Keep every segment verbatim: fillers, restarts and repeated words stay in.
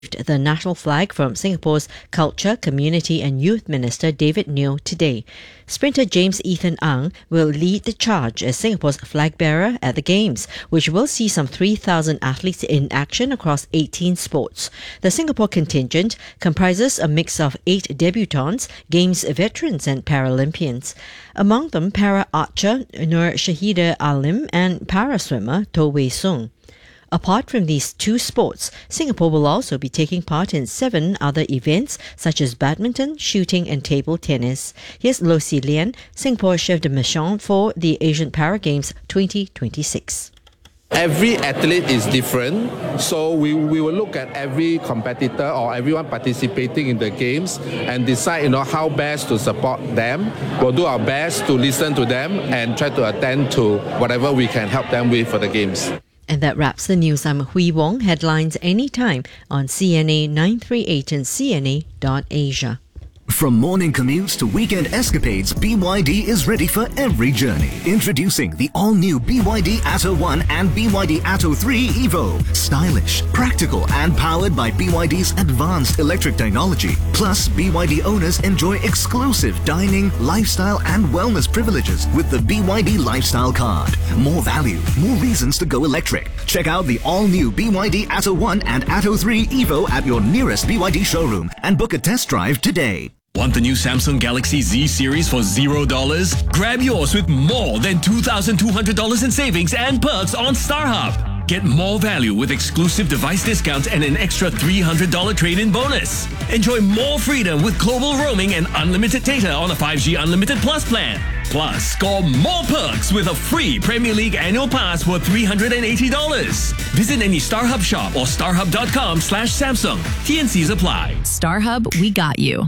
the national flag from Singapore's Culture, Community and Youth Minister David Neo today. Sprinter James Ethan Ang will lead the charge as Singapore's flag bearer at the Games, which will see some three thousand athletes in action across eighteen sports. The Singapore contingent comprises a mix of eight debutants, Games veterans and Paralympians. Among them, para-archer Nur Shahida Alim and para-swimmer To Wei Sung. Apart from these two sports, Singapore will also be taking part in seven other events such as badminton, shooting and table tennis. Here's Lo Si Lian, Singapore chef de mission for the Asian Para Games twenty twenty-six. Every athlete is different, so we, we will look at every competitor or everyone participating in the games and decide, you know, how best to support them. We'll do our best to listen to them and try to attend to whatever we can help them with for the games. And that wraps the news. I'm Hui Wong. Headlines anytime on C N A nine three eight and C N A dot Asia. From morning commutes to weekend escapades, B Y D is ready for every journey. Introducing the all-new B Y D Atto one and B Y D Atto three Evo. Stylish, practical and powered by B Y D's advanced electric technology. Plus, B Y D owners enjoy exclusive dining, lifestyle and wellness privileges with the B Y D Lifestyle Card. More value, more reasons to go electric. Check out the all-new B Y D Atto one and Atto three Evo at your nearest B Y D showroom and book a test drive today. Want the new Samsung Galaxy Z series for zero dollars? Grab yours with more than two thousand two hundred dollars in savings and perks on StarHub. Get more value with exclusive device discounts and an extra three hundred dollars trade-in bonus. Enjoy more freedom with global roaming and unlimited data on a five G Unlimited Plus plan. Plus, score more perks with a free Premier League annual pass worth three hundred eighty dollars. Visit any StarHub shop or starhub.com slash Samsung. T and Cs apply. StarHub, we got you.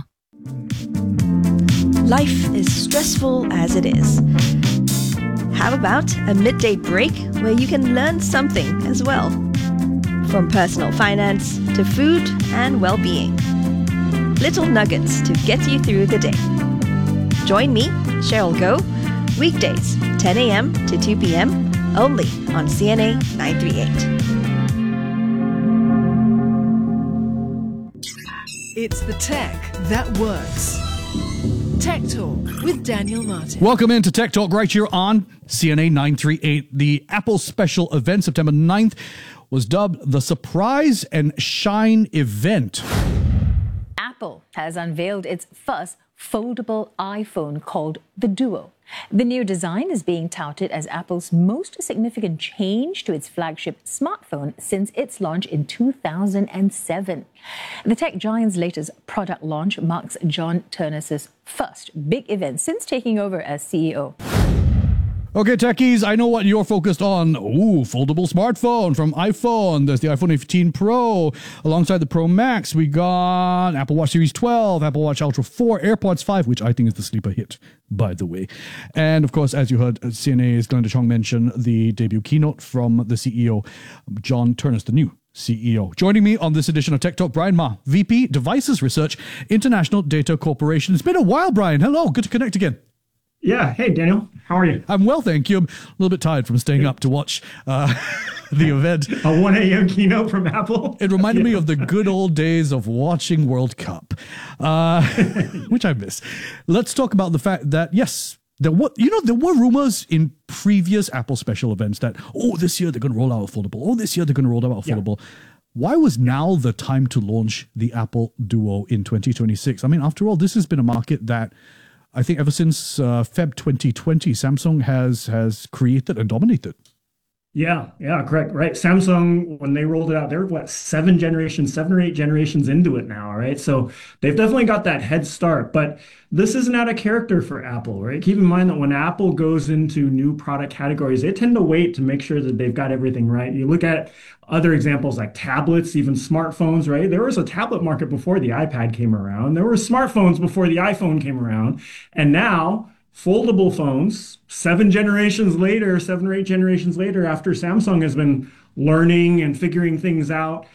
Life is stressful as it is. How about a midday break where you can learn something as well? From personal finance to food and well-being. Little nuggets to get you through the day. Join me, Cheryl Goh, weekdays ten a.m. to two p.m. only on C N A nine three eight. It's the tech that works. Tech Talk with Daniel Martin. Welcome into Tech Talk right here on C N A nine three eight. The Apple special event, September ninth, was dubbed the Surprise and Shine event. Apple has unveiled its first foldable iPhone called the Duo. The new design is being touted as Apple's most significant change to its flagship smartphone since its launch in two thousand seven. The tech giant's latest product launch marks John Ternus's first big event since taking over as C E O. Okay, techies, I know what you're focused on. Ooh, foldable smartphone from iPhone. There's the iPhone fifteen Pro. Alongside the Pro Max, we got Apple Watch Series twelve, Apple Watch Ultra four, AirPods five, which I think is the sleeper hit, by the way. And of course, as you heard, C N A's Glenda Chong mention the debut keynote from the C E O, John Ternus, the new C E O. Joining me on this edition of Tech Talk, Brian Ma, V P, Devices Research, International Data Corporation. It's been a while, Brian. Hello, good to connect again. Yeah. Hey, Daniel. How are you? I'm well, thank you. I'm a little bit tired from staying up to watch uh, the event. A one a.m. keynote from Apple. It reminded yeah. me of the good old days of watching World Cup, uh, which I miss. Let's talk about the fact that, yes, there were, you know, there were rumors in previous Apple special events that, oh, this year they're going to roll out a foldable. Oh, this year they're going to roll out a foldable. Yeah. Why was now the time to launch the Apple Duo in twenty twenty-six? I mean, after all, this has been a market that I think ever since uh, February twenty twenty, Samsung has has created and dominated. Yeah, yeah, correct, right. Samsung, when they rolled it out, they're what, seven generations, seven or eight generations into it now, right? So they've definitely got that head start, but this isn't out of character for Apple, right? Keep in mind that when Apple goes into new product categories, they tend to wait to make sure that they've got everything right. You look at other examples like tablets, even smartphones, right? There was a tablet market before the iPad came around. There were smartphones before the iPhone came around. And now foldable phones, seven generations later, seven or eight generations later, after Samsung has been learning and figuring things out,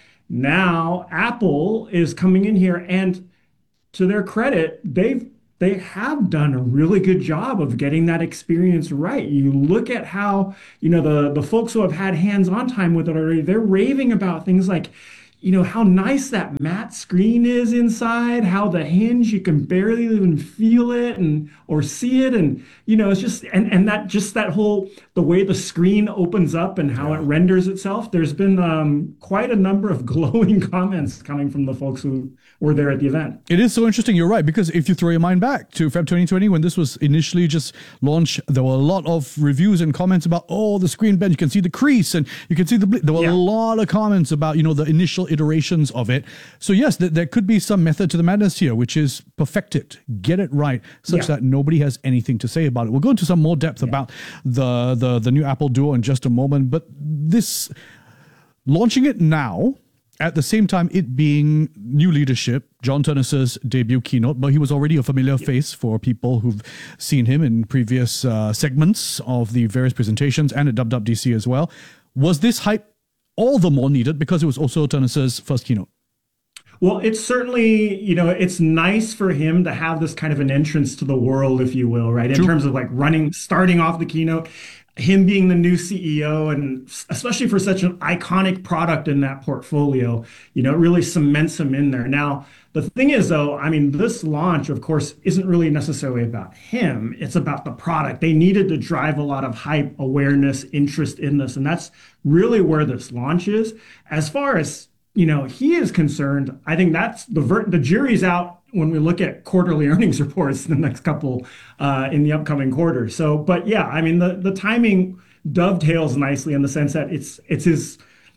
now Apple is coming in here, and to their credit, they've they have done a really good job of getting that experience right. You look at how, you know, the, the folks who have had hands-on time with it already, they're raving about things like, you know, how nice that matte screen is inside, how the hinge, you can barely even feel it and or see it. And, you know, it's just, and, and that just that whole, the way the screen opens up and how yeah. it renders itself. There's been um, quite a number of glowing comments coming from the folks who were there at the event. It is so interesting. You're right, because if you throw your mind back to February twenty twenty, when this was initially just launched, there were a lot of reviews and comments about, oh, the screen bend, you can see the crease and you can see the, ble- there were yeah. a lot of comments about, you know, the initial iterations of it. So yes, th- there could be some method to the madness here, which is perfect it, get it right, such yeah. that nobody has anything to say about it. We'll go into some more depth yeah. about the, the, the new Apple Duo in just a moment, but this, launching it now, at the same time, it being new leadership, John Ternus's debut keynote, but he was already a familiar yep. face for people who've seen him in previous uh, segments of the various presentations and at W W D C as well. Was this hype all the more needed because it was also Ternus's first keynote? Well, it's certainly, you know, it's nice for him to have this kind of an entrance to the world, if you will, right? In True. terms of like running, starting off the keynote, him being the new C E O, and especially for such an iconic product in that portfolio, you know, it really cements him in there. Now, the thing is, though, I mean, this launch, of course, isn't really necessarily about him. It's about the product. They needed to drive a lot of hype, awareness, interest in this. And that's really where this launch is. As far as, you know, he is concerned, I think that's the ver- the jury's out when we look at quarterly earnings reports in the next couple uh, in the upcoming quarter. So, but yeah, I mean, the, the timing dovetails nicely in the sense that it's it's his,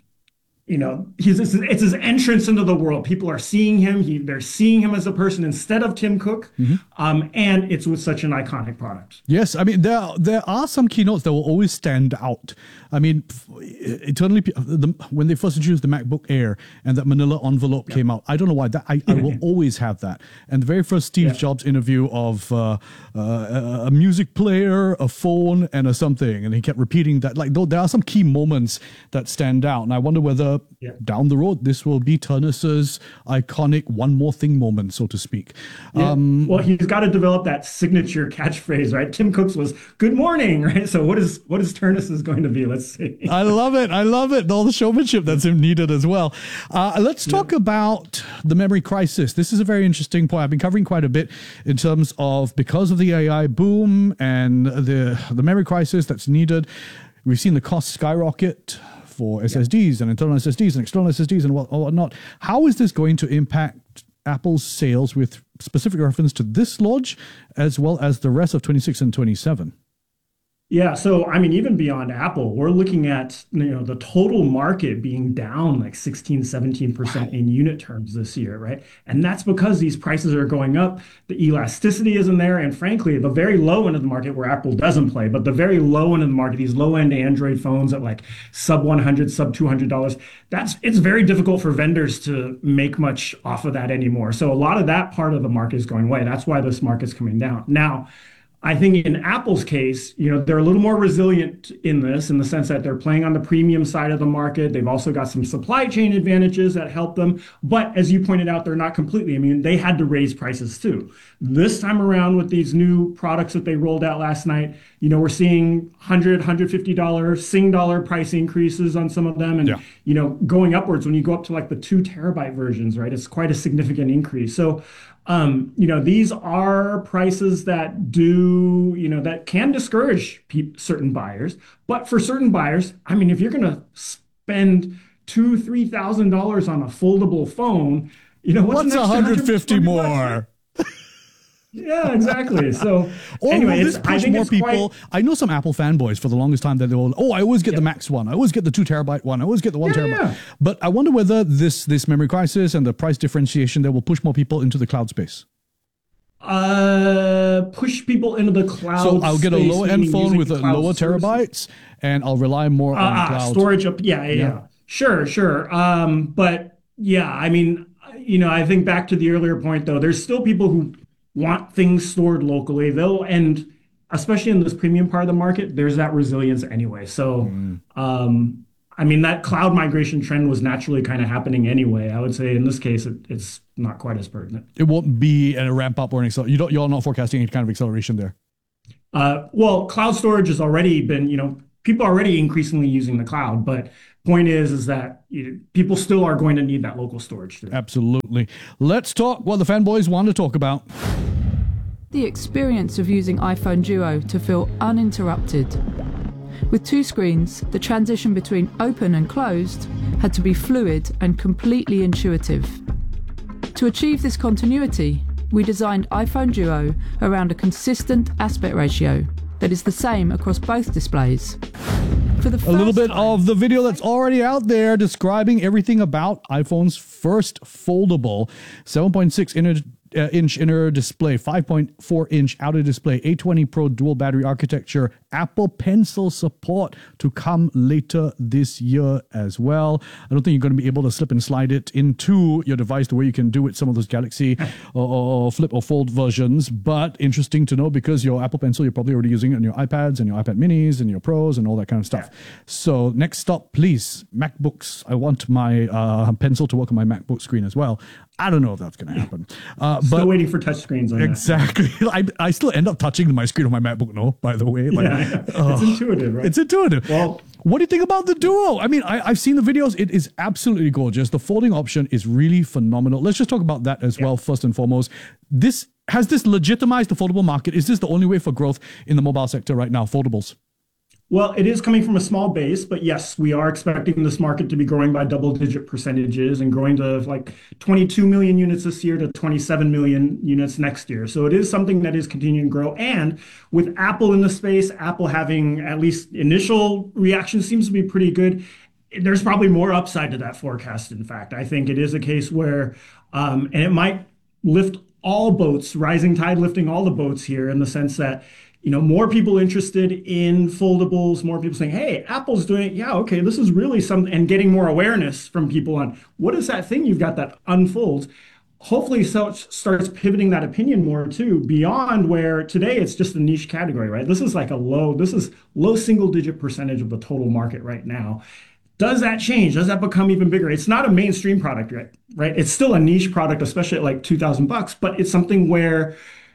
you know, he's it's his entrance into the world. People are seeing him. He, they're seeing him as a person instead of Tim Cook. Mm-hmm. Um, and it's with such an iconic product. Yes, I mean, there, there are some keynotes that will always stand out. I mean, eternally, the, when they first introduced the MacBook Air and that manila envelope yeah. came out, I don't know why, that I, I will always have that. And the very first Steve yeah. Jobs interview of uh, uh, a music player, a phone, and a something, and he kept repeating that. Like, though, there are some key moments that stand out, and I wonder whether yeah. down the road this will be Ternus's iconic one more thing moment, so to speak. Yeah. Um, well, he's got to develop that signature catchphrase, right? Tim Cook's was "Good morning," right? So what is what is Ternus's going to be? Let's see. I love it. I love it. All the showmanship that's needed as well. Uh, let's talk yeah. about the memory crisis. This is a very interesting point. I've been covering quite a bit in terms of because of the A I boom and the the memory crisis that's needed. We've seen the cost skyrocket for S S Ds yeah. and internal S S Ds and external S S Ds and what, whatnot. How is this going to impact Apple's sales with specific reference to this launch as well as the rest of twenty-six and twenty-seven? Yeah, so I mean, even beyond Apple, we're looking at, you know, the total market being down like sixteen, seventeen percent wow. in unit terms this year, right? And that's because these prices are going up, the elasticity isn't there, and frankly, the very low end of the market where Apple doesn't play, but the very low end of the market, these low-end Android phones at like sub one hundred, sub two hundred dollars, that's it's very difficult for vendors to make much off of that anymore. So a lot of that part of the market is going away. That's why this market's coming down. Now, I think in Apple's case, you know, they're a little more resilient in this in the sense that they're playing on the premium side of the market. They've also got some supply chain advantages that help them. But as you pointed out, they're not completely immune. They had to raise prices too. This time around with these new products that they rolled out last night, you know, we're seeing one hundred dollars, one hundred fifty dollars Sing dollar price increases on some of them. And, yeah. you know, going upwards when you go up to like the two terabyte versions, right? It's quite a significant increase. So, Um, you know, these are prices that do, you know, that can discourage pe- certain buyers. But for certain buyers, I mean, if you're going to spend two, three thousand dollars on a foldable phone, you know, what's, what's one hundred fifty more? Yeah, exactly. So, or anyway, will this I push think more it's people? quite... I know some Apple fanboys for the longest time that they will, oh, I always get yeah. the Max one. I always get the two terabyte one. I always get the one yeah, terabyte. Yeah. But I wonder whether this this memory crisis and the price differentiation there will push more people into the cloud space. Uh, push people into the cloud. So I'll get a lower end phone with a lower services. terabytes, and I'll rely more uh, on cloud storage. Up, yeah, yeah, yeah. Sure, sure. Um, but yeah, I mean, you know, I think back to the earlier point though. There's still people who want things stored locally, though, and especially in this premium part of the market, there's that resilience anyway. So, mm. um, I mean, that cloud migration trend was naturally kind of happening anyway. I would say in this case, it, it's not quite as pertinent. It won't be a ramp up or an acceleration. You don't, you're not forecasting any kind of acceleration there. Uh, well, cloud storage has already been, you know, people are already increasingly using the cloud, but point is, is that you know, people still are going to need that local storage today. Absolutely. Let's talk what the fanboys want to talk about. The experience of using iPhone Duo to feel uninterrupted. With two screens, the transition between open and closed had to be fluid and completely intuitive. To achieve this continuity, we designed iPhone Duo around a consistent aspect ratio that is the same across both displays. For the a little bit time, of the video that's already out there describing everything about iPhone's first foldable seven point six inner Uh, inch inner display, five point four inch outer display, A twenty Pro dual battery architecture, Apple Pencil support to come later this year as well. I don't think you're going to be able to slip and slide it into your device the way you can do with some of those Galaxy or, or Flip or Fold versions, but interesting to know because your Apple Pencil, you're probably already using it on your iPads and your iPad minis and your Pros and all that kind of stuff. So next stop, please, MacBooks. I want my uh, pencil to work on my MacBook screen as well. I don't know if that's going to happen. Uh, Still but waiting for touch screens on exactly. I, I still end up touching my screen on my MacBook, no, by the way. Like, yeah, uh, it's intuitive, right? It's intuitive. Well, what do you think about the Duo? I mean, I, I've seen the videos. It is absolutely gorgeous. The folding option is really phenomenal. Let's just talk about that as yeah. well, first and foremost. This has this legitimized the foldable market? Is this the only way for growth in the mobile sector right now, foldables? Well, it is coming from a small base, but yes, we are expecting this market to be growing by double-digit percentages and growing to like twenty-two million units this year to twenty-seven million units next year. So it is something that is continuing to grow. And with Apple in the space, Apple having at least initial reaction seems to be pretty good. There's probably more upside to that forecast, in fact. I think it is a case where, um, and it might lift all boats, rising tide lifting all the boats here in the sense that you know, more people interested in foldables, more people saying, hey, Apple's doing it. Yeah, okay, this is really something, and getting more awareness from people on what is that thing you've got that unfolds. Hopefully so starts pivoting that opinion more too, beyond where today it's just a niche category, right? This is like a low, this is low single digit percentage of the total market right now. Does that change? Does that become even bigger? It's not a mainstream product, right? Right? It's still a niche product, especially at like two thousand bucks, but it's something where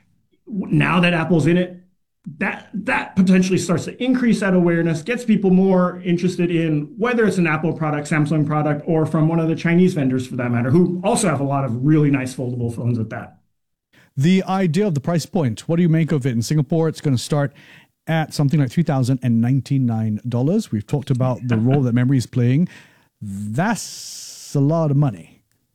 now that Apple's in it, that that potentially starts to increase that awareness, gets people more interested in whether it's an Apple product, Samsung product, or from one of the Chinese vendors for that matter, who also have a lot of really nice foldable phones at that. The idea of the price point, what do you make of it? In Singapore, it's going to start at something like three thousand ninety-nine dollars. We've talked about the role that memory is playing. That's a lot of money.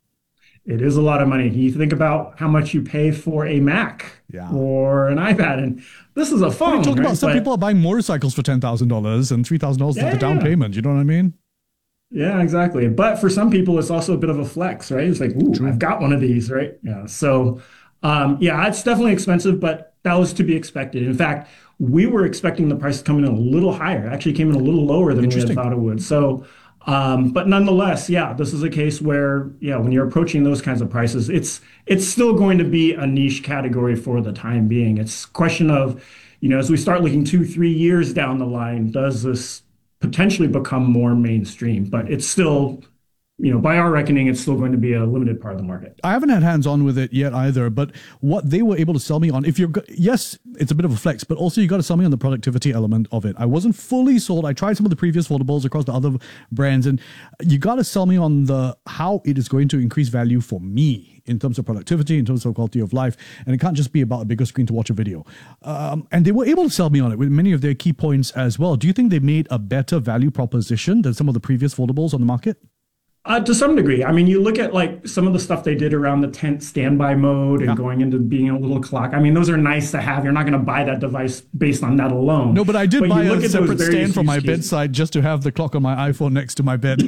It is a lot of money. You think about how much you pay for a Mac yeah. or an iPad, and this is a phone. We're talking right? about some but, people are buying motorcycles for ten thousand dollars and three thousand dollars yeah, is the down yeah. payment. You know what I mean? Yeah, exactly. But for some people, it's also a bit of a flex, right? It's like, ooh, True. I've got one of these, right? Yeah. So, um, yeah, it's definitely expensive, but that was to be expected. In fact, we were expecting the price to come in a little higher. It actually came in a little lower than we had thought it would. So, um, but nonetheless, yeah, this is a case where, yeah, when you're approaching those kinds of prices, it's it's still going to be a niche category for the time being. It's a question of, you know, as we start looking two, three years down the line, does this potentially become more mainstream? But it's still, you know, by our reckoning, it's still going to be a limited part of the market. I haven't had hands-on with it yet either, but what they were able to sell me on, if you're, yes, it's a bit of a flex, but also you got to sell me on the productivity element of it. I wasn't fully sold. I tried some of the previous foldables across the other brands, and you got to sell me on the how it is going to increase value for me in terms of productivity, in terms of quality of life, and it can't just be about a bigger screen to watch a video. Um, and they were able to sell me on it with many of their key points as well. Do you think they made a better value proposition than some of the previous foldables on the market? Uh, to some degree. I mean, you look at like some of the stuff they did around the tent standby mode and yeah. going into being a little clock. I mean, those are nice to have. You're not going to buy that device based on that alone. No, but I did but buy a separate stand for my cases. bedside just to have the clock on my iPhone next to my bed.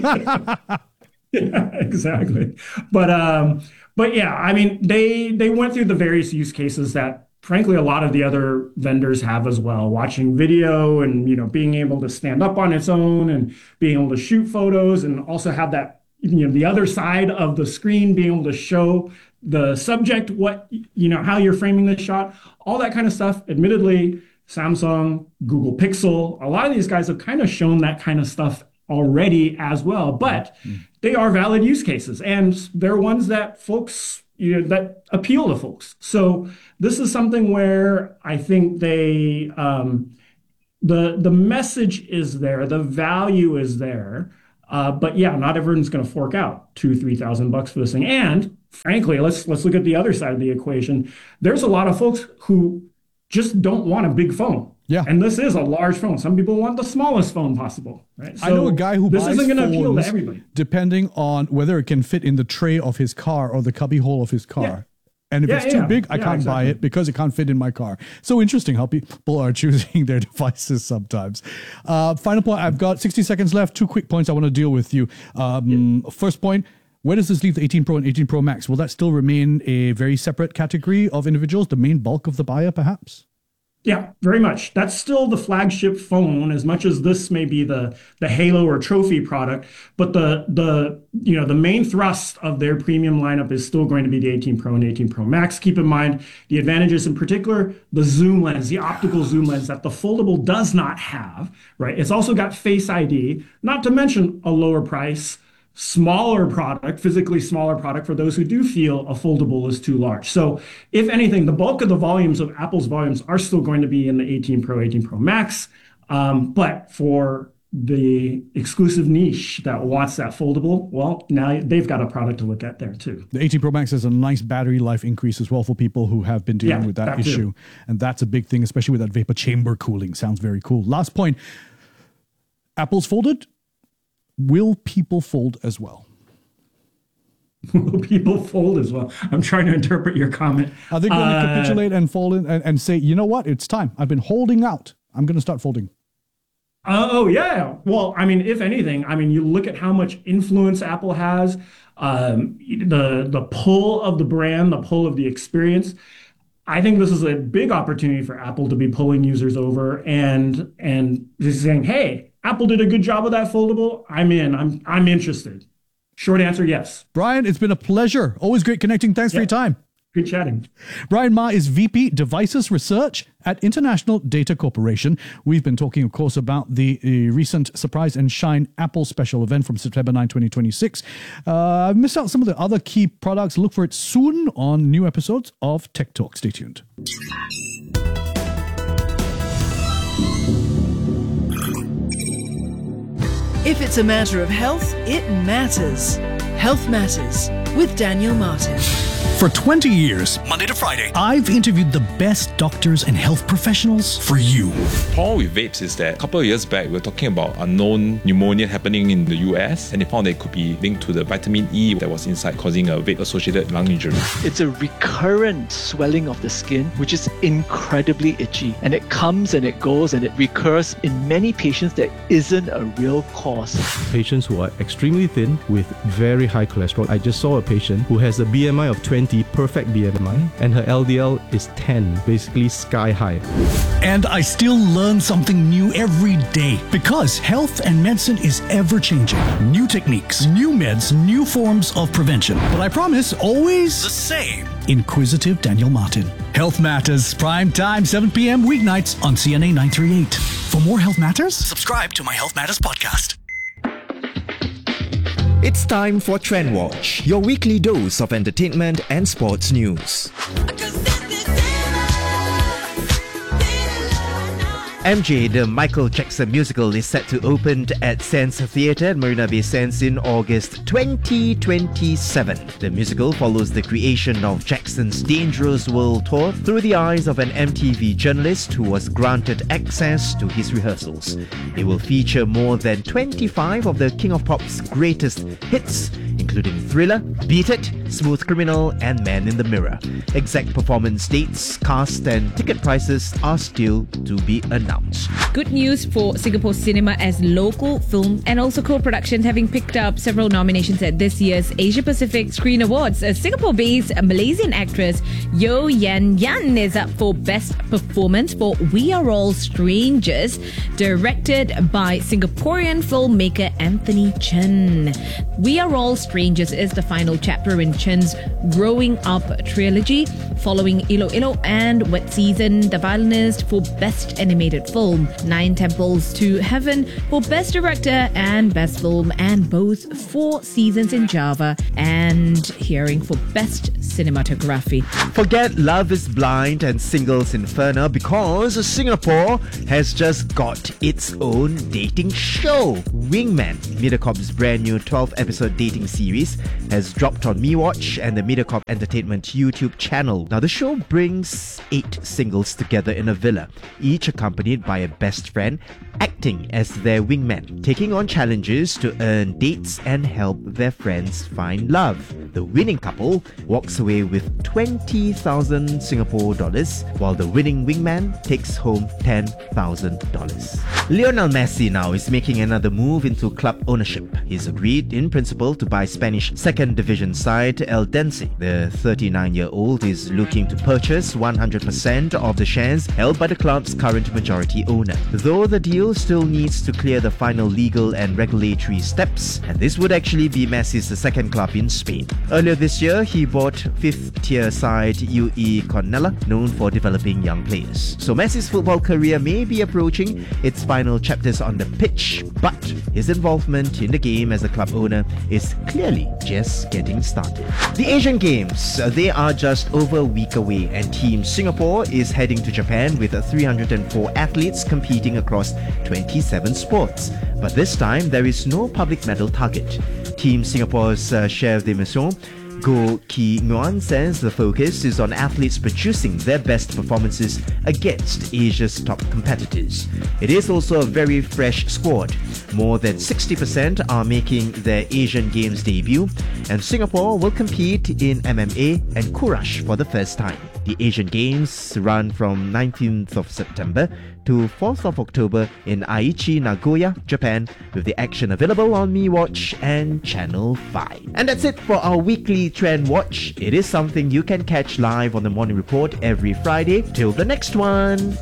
Yeah, exactly. But um, but yeah, I mean, they they went through the various use cases that frankly, a lot of the other vendors have as well, watching video and, you know, being able to stand up on its own and being able to shoot photos and also have that, you know, the other side of the screen, being able to show the subject, what, you know, how you're framing the shot, all that kind of stuff. Admittedly, Samsung, Google Pixel, a lot of these guys have kind of shown that kind of stuff already as well, but mm. they are valid use cases and they're ones that folks, you know, that appeal to folks. So this is something where I think they, um, the, the message is there, the value is there. Uh, but yeah, not everyone's going to fork out two, three thousand bucks for this thing. And frankly, let's let's look at the other side of the equation. There's a lot of folks who just don't want a big phone. Yeah. And this is a large phone. Some people want the smallest phone possible. Right. So I know a guy who this buys isn't going to appeal to phones everybody. depending on whether it can fit in the tray of his car or the cubby hole of his car. Yeah. And if Yeah, it's too yeah. big, I Yeah, can't buy exactly. it because it can't fit in my car. So interesting how people are choosing their devices sometimes. Uh, final point, I've got sixty seconds left. Two quick points I want to deal with you. Um, First point, where does this leave the eighteen Pro and eighteen Pro Max? Will that still remain a very separate category of individuals, the main bulk of the buyer perhaps? Yeah, very much. That's still the flagship phone, as much as this may be the the halo or trophy product. But the the you know the main thrust of their premium lineup is still going to be the eighteen Pro and eighteen Pro Max. Keep in mind the advantages, in particular, the zoom lens, the optical zoom lens that the foldable does not have. Right. It's also got Face I D, not to mention a lower price, smaller product, physically smaller product for those who do feel a foldable is too large. So if anything, the bulk of the volumes of Apple's volumes are still going to be in the eighteen Pro, eighteen Pro Max. Um, but for the exclusive niche that wants that foldable, well, now they've got a product to look at there too. The eighteen Pro Max has a nice battery life increase as well for people who have been dealing Yeah, with that, that too. issue. And that's a big thing, especially with that vapor chamber cooling. Sounds very cool. Last point, Apple's folded. Will people fold as well? Will people fold as well? I'm trying to interpret your comment. Are they going to Uh, capitulate and fold in and, and say, you know what, it's time. I've been holding out. I'm going to start folding. Oh, yeah. Well, I mean, if anything, I mean, you look at how much influence Apple has, um, the the pull of the brand, the pull of the experience. I think this is a big opportunity for Apple to be pulling users over and and just saying, hey, Apple did a good job with that foldable. I'm in. I'm I'm interested. Short answer, yes. Brian, it's been a pleasure. Always great connecting. Thanks for your time. Good chatting. Brian Ma is V P Devices Research at International Data Corporation. We've been talking, of course, about the uh, recent Surprise and Shine Apple special event from September ninth, twenty twenty-six. Uh, I've missed out some of the other key products. Look for it soon on new episodes of Tech Talk. Stay tuned. If it's a matter of health, it matters. Health Matters with Daniel Martin. For twenty years, Monday to Friday, I've interviewed the best doctors and health professionals for you. The problem with vapes is that a couple of years back, we were talking about unknown pneumonia happening in the U S, and they found that it could be linked to the vitamin E that was inside, causing a vape-associated lung injury. It's a recurrent swelling of the skin, which is incredibly itchy. And it comes and it goes and it recurs in many patients that isn't a real cause. Patients who are extremely thin with very high cholesterol. I just saw a patient who has a B M I of twenty, perfect B M I, and her L D L is ten, basically sky high. And I still learn something new every day because health and medicine is ever changing. New techniques, new meds, new forms of prevention. But I promise, always the same. Inquisitive Daniel Martin. Health Matters, prime time, seven p.m. weeknights on C N A nine thirty-eight. For more Health Matters, subscribe to my Health Matters podcast. It's time for Trend Watch, your weekly dose of entertainment and sports news. M J, the Michael Jackson musical, is set to open at Sands Theatre at Marina Bay Sands in August twenty twenty-seven. The musical follows the creation of Jackson's Dangerous World Tour through the eyes of an M T V journalist who was granted access to his rehearsals. It will feature more than twenty-five of the King of Pop's greatest hits, including Thriller, Beat It, Smooth Criminal, and Man in the Mirror. Exact performance dates, cast, and ticket prices are still to be announced. Good news for Singapore cinema, as local film and also co-production having picked up several nominations at this year's Asia Pacific Screen Awards. A Singapore-based Malaysian actress, Yeo Yan Yan, is up for Best Performance for We Are All Strangers, directed by Singaporean filmmaker Anthony Chen. We Are All Strangers is the final chapter in Chen's growing up trilogy, following Ilo Ilo and Wet Season, The Violinist for Best Animated Film, Nine Temples to Heaven for Best Director and Best Film, and both Four Seasons in Java and Hearing for Best Cinematography. Forget Love is Blind and Singles Inferno because Singapore has just got its own dating show. Wingman, Mediacorp's brand new twelve episode dating series, has dropped on MeWatch and the Mediacorp Entertainment YouTube channel. Now, the show brings eight singles together in a villa, each accompanied by a best friend acting as their wingman, taking on challenges to earn dates and help their friends find love. The winning couple walks away with twenty thousand Singapore dollars, while the winning wingman takes home ten thousand dollars. Lionel Messi now is making another move into club ownership. He's agreed in principle to buy Spanish second division side Eldense. The thirty-nine-year-old is looking to purchase one hundred percent of the shares held by the club's current majority owner, though the deal still needs to clear the final legal and regulatory steps, and this would actually be Messi's second club in Spain. Earlier this year, he bought fifth-tier side U E Cornellà, known for developing young players. So Messi's football career may be approaching its final chapters on the pitch, but his involvement in the game as a club owner is clearly just getting started. The Asian Games, they are just over a week away, and Team Singapore is heading to Japan with three hundred four athletes competing across twenty-seven sports. But this time, there is no public medal target. Team Singapore's uh, chef de mission, Goh Ki Nguyen, says the focus is on athletes producing their best performances against Asia's top competitors. It is also a very fresh squad. More than sixty percent are making their Asian Games debut, and Singapore will compete in M M A and Courage for the first time. The Asian Games run from nineteenth of September to fourth of October in Aichi, Nagoya, Japan, with the action available on MeWatch and Channel five. And that's it for our weekly Trend Watch. It is something you can catch live on the Morning Report every Friday. Till the next one.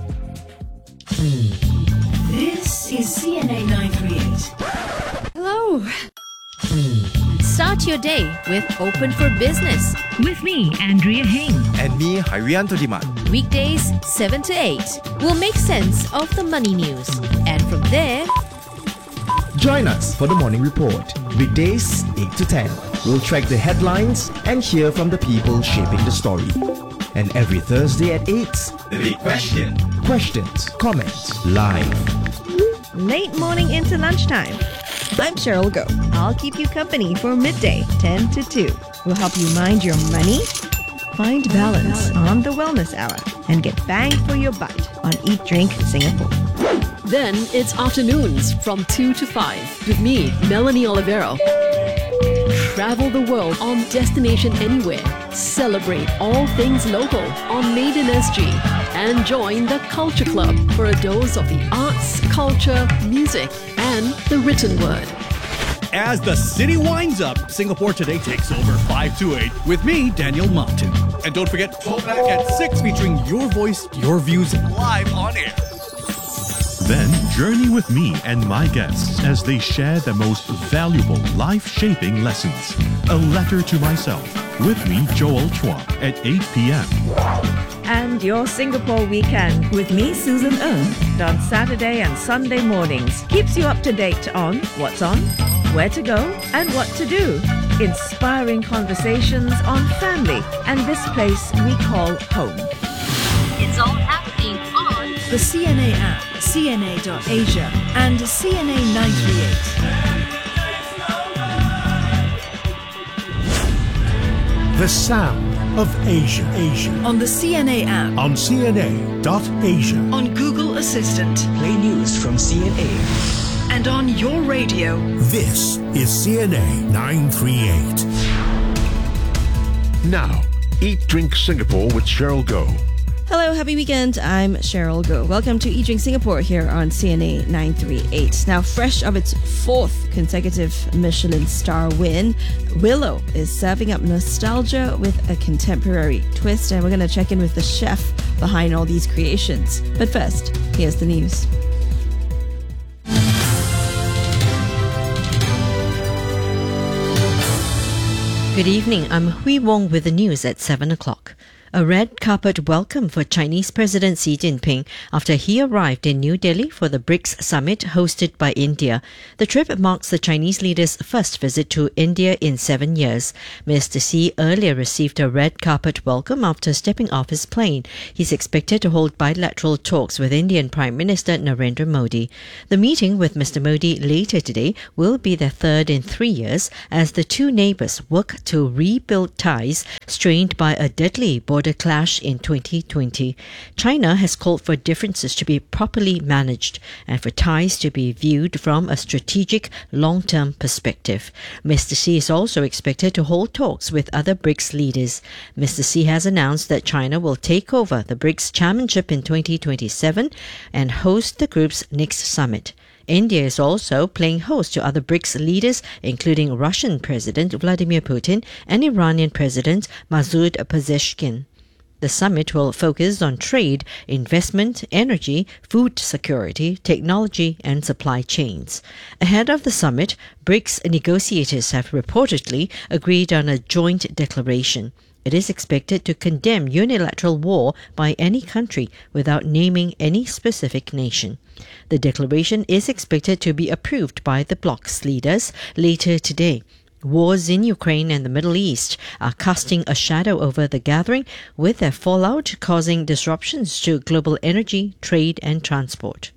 This is C N A nine thirty-eight. Hello. Start your day with Open for Business. With me, Andrea Heng. And me, Harianto Diman. Weekdays, seven to eight. We'll make sense of the money news. And from there, join us for the Morning Report. Weekdays, eight to ten. We'll track the headlines and hear from the people shaping the story. And every Thursday at eight, The Big Question. Questions, comments, live. Late morning into lunchtime. I'm Cheryl Go. I'll keep you company for midday, ten to two. We'll help you mind your money, find balance on the Wellness Hour, and get bang for your buck on Eat Drink Singapore. Then it's afternoons from two to five with me, Melanie Olivero. Travel the world on Destination Anywhere. Celebrate all things local on Made in S G. And join the Culture Club for a dose of the arts, culture, music, and the written word. As the city winds up, Singapore Today takes over five to eight with me, Daniel Martin. And don't forget, Throwback at six featuring your voice, your views live on air. Then journey with me and my guests as they share the most valuable life-shaping lessons. A Letter to Myself with me, Joel Chua, at eight p.m. And your Singapore weekend with me, Susan Ng, on Saturday and Sunday mornings, keeps you up to date on what's on, where to go, and what to do. Inspiring conversations on family and this place we call home. It's all happening on the C N A app, C N A dot Asia, and C N A nine thirty-eight. The sound of Asia. Asia. On the C N A app. On C N A dot Asia. On Google Assistant. Play news from C N A. And on your radio. This is C N A nine thirty-eight. Now, Eat Drink Singapore with Cheryl Go. Hello, happy weekend. I'm Cheryl Go. Welcome to Eat Drink Singapore here on C N A nine thirty-eight. Now, fresh of its fourth consecutive Michelin star win, Willow is serving up nostalgia with a contemporary twist, and we're going to check in with the chef behind all these creations. But first, here's the news. Good evening. I'm Hui Wong with the news at seven o'clock. A red carpet welcome for Chinese President Xi Jinping after he arrived in New Delhi for the BRICS summit hosted by India. The trip marks the Chinese leader's first visit to India in seven years. Mister Xi earlier received a red carpet welcome after stepping off his plane. He's expected to hold bilateral talks with Indian Prime Minister Narendra Modi. The meeting with Mister Modi later today will be their third in three years as the two neighbours work to rebuild ties strained by a deadly border border clash in twenty twenty. China has called for differences to be properly managed and for ties to be viewed from a strategic long-term perspective. Mister Xi is also expected to hold talks with other BRICS leaders. Mister Xi has announced that China will take over the BRICS chairmanship in twenty twenty-seven and host the group's next summit. India is also playing host to other BRICS leaders, including Russian President Vladimir Putin and Iranian President Masoud Pezeshkian. The summit will focus on trade, investment, energy, food security, technology and supply chains. Ahead of the summit, BRICS negotiators have reportedly agreed on a joint declaration. It is expected to condemn unilateral war by any country without naming any specific nation. The declaration is expected to be approved by the bloc's leaders later today. Wars in Ukraine and the Middle East are casting a shadow over the gathering, with their fallout causing disruptions to global energy, trade and transport.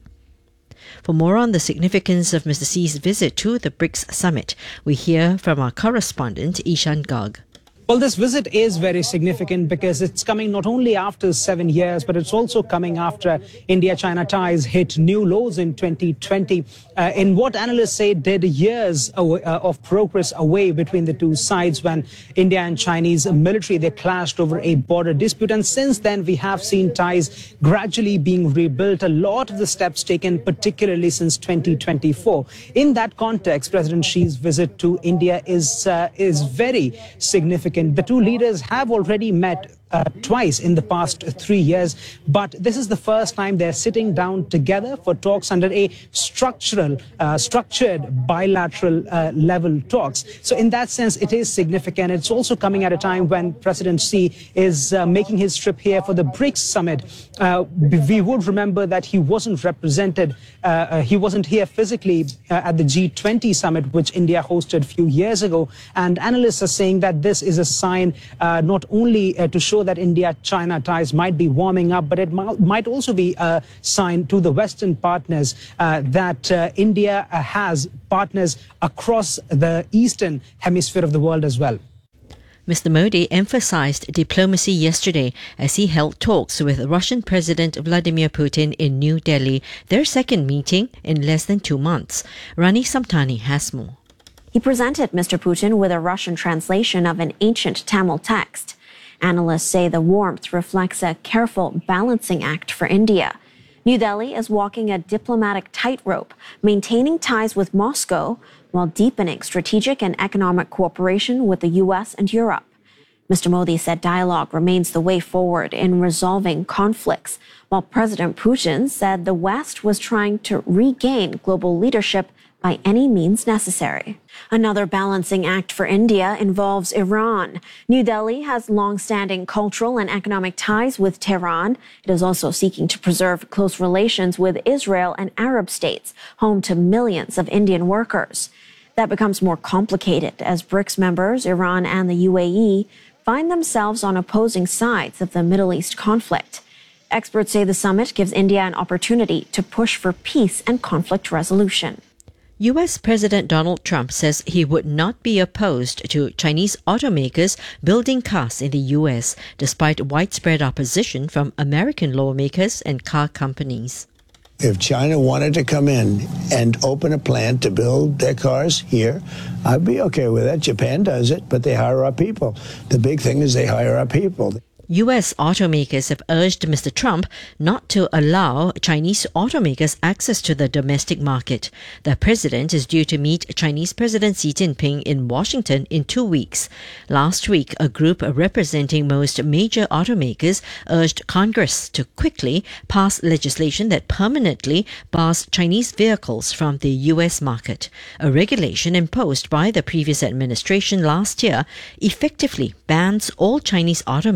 For more on the significance of Mister Xi's visit to the BRICS summit, we hear from our correspondent Ishan Garg. Well, this visit is very significant because it's coming not only after seven years, but it's also coming after India-China ties hit new lows in twenty twenty. Uh, in what analysts say did years away, uh, of progress away between the two sides when India and Chinese military, they clashed over a border dispute. And since then, we have seen ties gradually being rebuilt. A lot of the steps taken, particularly since twenty twenty-four. In that context, President Xi's visit to India is, uh, is very significant. The two leaders have already met uh, twice in the past three years, but this is the first time they're sitting down together for talks under a structural, uh, structured bilateral uh, level talks. So in that sense, it is significant. It's also coming at a time when President Xi is uh, making his trip here for the BRICS summit. Uh, we would remember that he wasn't represented, uh, uh, he wasn't here physically uh, at the G twenty summit, which India hosted a few years ago. And analysts are saying that this is a sign uh, not only uh, to show that India-China ties might be warming up, but it might also be a sign to the Western partners uh, that uh, India uh, has partners across the Eastern hemisphere of the world as well. Mister Modi emphasized diplomacy yesterday as he held talks with Russian President Vladimir Putin in New Delhi, their second meeting in less than two months. Rani Samtani has more. He presented Mister Putin with a Russian translation of an ancient Tamil text. Analysts say the warmth reflects a careful balancing act for India. New Delhi is walking a diplomatic tightrope, maintaining ties with Moscow while deepening strategic and economic cooperation with the U S and Europe. Mister Modi said dialogue remains the way forward in resolving conflicts, while President Putin said the West was trying to regain global leadership by any means necessary. Another balancing act for India involves Iran. New Delhi has long-standing cultural and economic ties with Tehran. It is also seeking to preserve close relations with Israel and Arab states, home to millions of Indian workers. That becomes more complicated as BRICS members, Iran and the U A E, find themselves on opposing sides of the Middle East conflict. Experts say the summit gives India an opportunity to push for peace and conflict resolution. U S President Donald Trump says he would not be opposed to Chinese automakers building cars in the U S, despite widespread opposition from American lawmakers and car companies. If China wanted to come in and open a plant to build their cars here, I'd be okay with that. Japan does it, but they hire our people. The big thing is they hire our people. U S automakers have urged Mister Trump not to allow Chinese automakers access to the domestic market. The president is due to meet Chinese President Xi Jinping in Washington in two weeks. Last week, a group representing most major automakers urged Congress to quickly pass legislation that permanently bars Chinese vehicles from the U S market. A regulation imposed by the previous administration last year effectively bans all Chinese automakers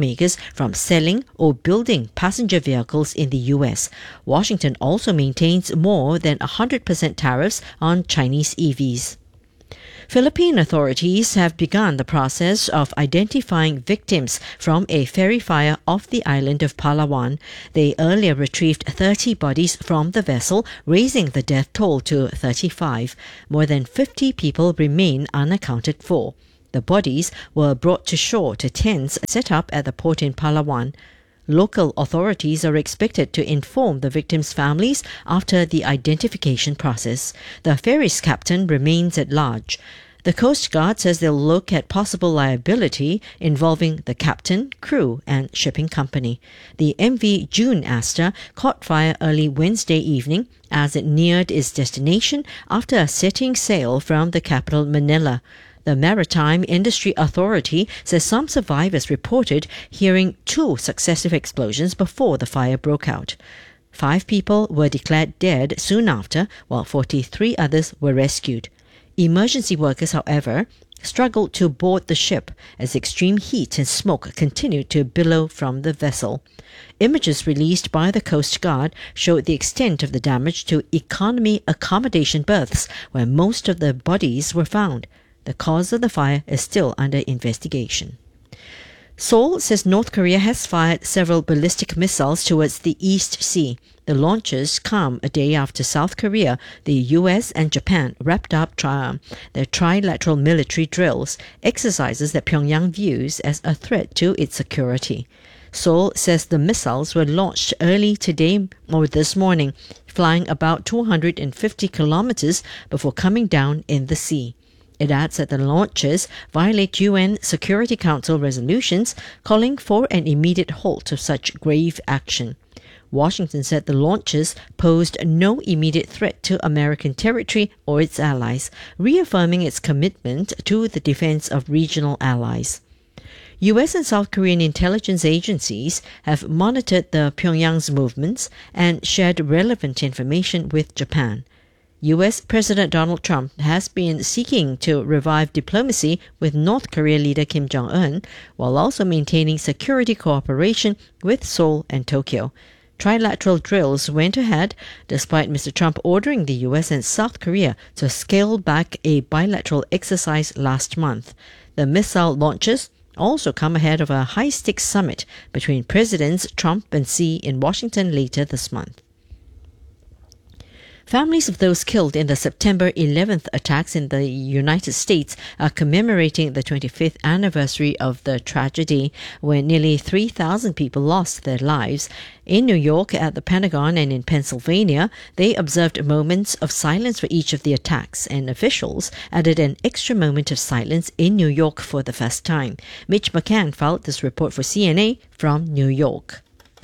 from selling or building passenger vehicles in the U S. Washington also maintains more than one hundred percent tariffs on Chinese E Vs. Philippine authorities have begun the process of identifying victims from a ferry fire off the island of Palawan. They earlier retrieved thirty bodies from the vessel, raising the death toll to thirty-five. More than fifty people remain unaccounted for. The bodies were brought to shore to tents set up at the port in Palawan. Local authorities are expected to inform the victims' families after the identification process. The ferry's captain remains at large. The Coast Guard says they'll look at possible liability involving the captain, crew and shipping company. The M V June Aster caught fire early Wednesday evening as it neared its destination after setting sail from the capital Manila. The Maritime Industry Authority says some survivors reported hearing two successive explosions before the fire broke out. Five people were declared dead soon after, while forty-three others were rescued. Emergency workers, however, struggled to board the ship as extreme heat and smoke continued to billow from the vessel. Images released by the Coast Guard showed the extent of the damage to economy accommodation berths, where most of the bodies were found. The cause of the fire is still under investigation. Seoul says North Korea has fired several ballistic missiles towards the East Sea. The launches come a day after South Korea, the U S and Japan wrapped up tri- their trilateral military drills, exercises that Pyongyang views as a threat to its security. Seoul says the missiles were launched early today or this morning, flying about two hundred fifty kilometers before coming down in the sea. It adds that the launches violate U N Security Council resolutions calling for an immediate halt of such grave action. Washington said the launches posed no immediate threat to American territory or its allies, reaffirming its commitment to the defense of regional allies. U S and South Korean intelligence agencies have monitored the Pyongyang's movements and shared relevant information with Japan. U S President Donald Trump has been seeking to revive diplomacy with North Korea leader Kim Jong-un, while also maintaining security cooperation with Seoul and Tokyo. Trilateral drills went ahead despite Mister Trump ordering the U S and South Korea to scale back a bilateral exercise last month. The missile launches also come ahead of a high-stakes summit between Presidents Trump and Xi in Washington later this month. Families of those killed in the September eleventh attacks in the United States are commemorating the twenty-fifth anniversary of the tragedy, when nearly three thousand people lost their lives. In New York, at the Pentagon, and in Pennsylvania, they observed moments of silence for each of the attacks, and officials added an extra moment of silence in New York for the first time. Mitch McCann filed this report for C N A from New York.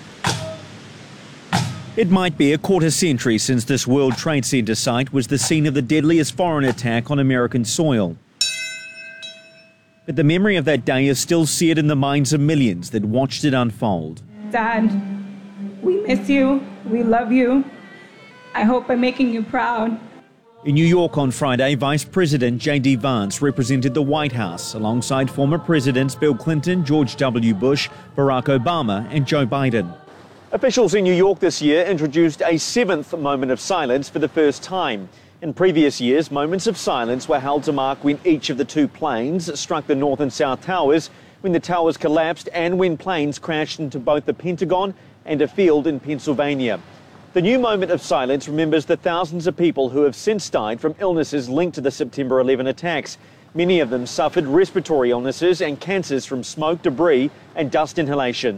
It might be a quarter century since this World Trade Center site was the scene of the deadliest foreign attack on American soil. But the memory of that day is still seared in the minds of millions that watched it unfold. Dad, we miss you. We love you. I hope I'm making you proud. In New York on Friday, Vice President J D Vance represented the White House alongside former Presidents Bill Clinton, George W. Bush, Barack Obama and Joe Biden. Officials in New York this year introduced a seventh moment of silence for the first time. In previous years, moments of silence were held to mark when each of the two planes struck the North and South Towers, when the towers collapsed, and when planes crashed into both the Pentagon and a field in Pennsylvania. The new moment of silence remembers the thousands of people who have since died from illnesses linked to the September eleventh attacks. Many of them suffered respiratory illnesses and cancers from smoke, debris and dust inhalation.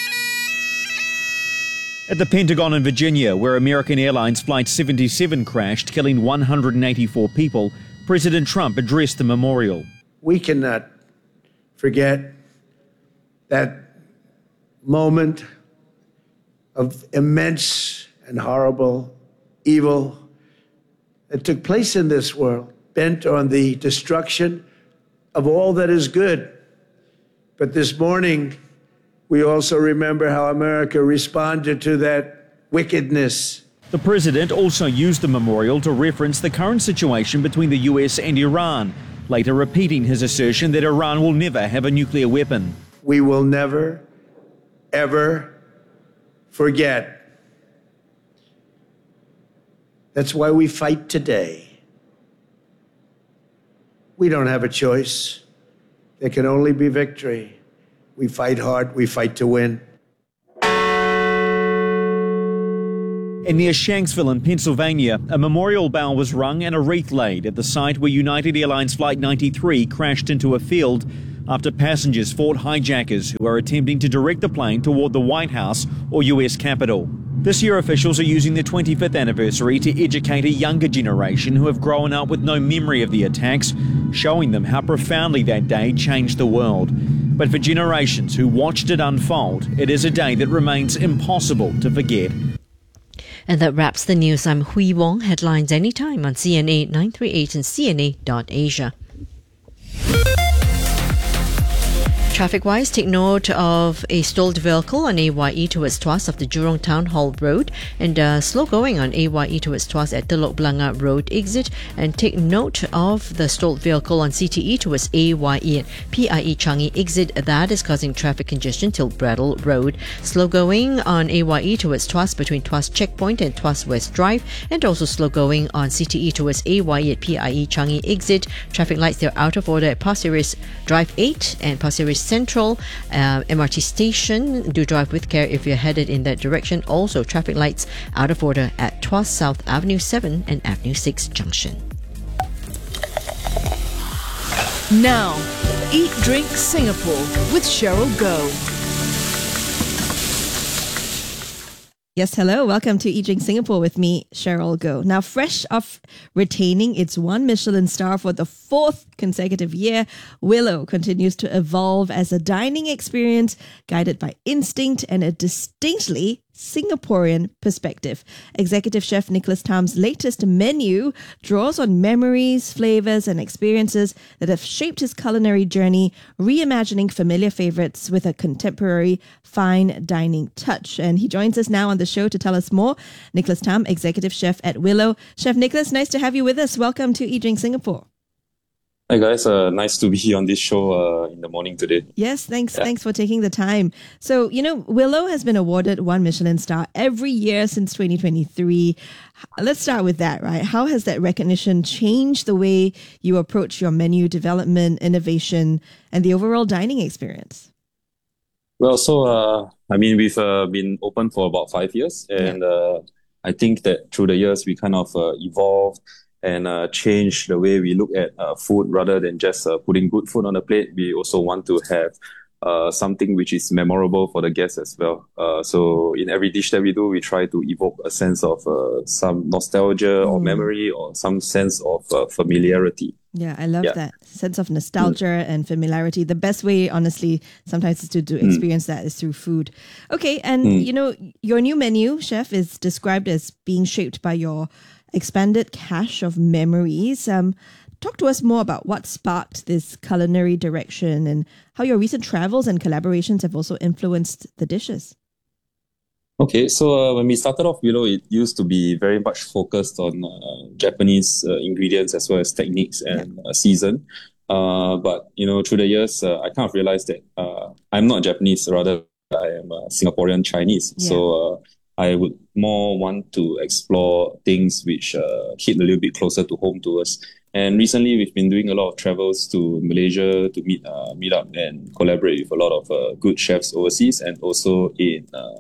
At the Pentagon in Virginia, where American Airlines Flight seventy-seven crashed, killing one hundred eighty-four people, President Trump addressed the memorial. We cannot forget that moment of immense and horrible evil that took place in this world, bent on the destruction of all that is good. But this morning, we also remember how America responded to that wickedness. The president also used the memorial to reference the current situation between the U S and Iran, later repeating his assertion that Iran will never have a nuclear weapon. We will never ever forget. That's why we fight today. We don't have a choice. There can only be victory. We fight hard, we fight to win. And near Shanksville in Pennsylvania, a memorial bell was rung and a wreath laid at the site where United Airlines Flight ninety-three crashed into a field after passengers fought hijackers who are attempting to direct the plane toward the White House or U S Capitol. This year, officials are using the twenty-fifth anniversary to educate a younger generation who have grown up with no memory of the attacks, showing them how profoundly that day changed the world. But for generations who watched it unfold, it is a day that remains impossible to forget. And that wraps the news. I'm Hui Wong. Headlines anytime on C N A nine three eight and C N A dot Asia. Traffic-wise, take note of a stalled vehicle on A Y E towards Tuas of the Jurong Town Hall Road, and uh, slow going on A Y E towards Tuas at Telok Blangah Road exit. And take note of the stalled vehicle on C T E towards A Y E at P I E Changi exit. That is causing traffic congestion till Brattle Road. Slow going on A Y E towards Tuas between Tuas Checkpoint and Tuas West Drive, and also slow going on C T E towards A Y E at P I E Changi exit. Traffic lights, they're out of order at Pasir Ris Drive eight and Pasir Ris Central uh, M R T station. Do drive with care if you're headed in that direction. Also, traffic lights out of order at Tuas South Avenue seven and Avenue six junction. Now, Eat Drink Singapore with Cheryl Goh. Yes, hello. Welcome to Eat Drink Singapore with me, Cheryl Goh. Now, fresh off retaining its one Michelin star for the fourth consecutive year, Willow continues to evolve as a dining experience guided by instinct and a distinctly Singaporean perspective. Executive Chef Nicholas Tam's latest menu draws on memories, flavors, and experiences that have shaped his culinary journey, reimagining familiar favorites with a contemporary fine dining touch. And he joins us now on the show to tell us more. Nicholas Tam, Executive Chef at Willow. Chef Nicholas, nice to have you with us. Welcome to Eat Drink Singapore. Hi guys, uh, nice to be here on this show uh, in the morning today. Yes, thanks Yeah. thanks for taking the time. So, you know, Willow has been awarded one Michelin star every year since twenty twenty-three. Let's start with that, right? How has that recognition changed the way you approach your menu development, innovation, and the overall dining experience? Well, so uh, I mean, we've uh, been open for about five years, and uh, I think that through the years we kind of uh, evolved and uh, change the way we look at uh, food rather than just uh, putting good food on the plate. We also want to have uh, something which is memorable for the guests as well. Uh, so in every dish that we do, we try to evoke a sense of uh, some nostalgia or memory or some sense of uh, familiarity. Yeah, I love Yeah. that sense of nostalgia and familiarity. The best way, honestly, sometimes is to, to Mm. experience that is through food. Okay, and Mm. you know, your new menu, Chef, is described as being shaped by your expanded cache of memories. Um, talk to us more about what sparked this culinary direction and how your recent travels and collaborations have also influenced the dishes. Okay, so uh, when we started off Willow, it used to be very much focused on uh, Japanese uh, ingredients as well as techniques and uh, season. Uh, but, you know, through the years, uh, I kind of realized that uh, I'm not Japanese, rather I am uh, Singaporean Chinese. Yeah. So uh, I would more want to explore things which uh, hit a little bit closer to home to us. And recently, we've been doing a lot of travels to Malaysia to meet uh, meet up and collaborate with a lot of uh, good chefs overseas and also in uh,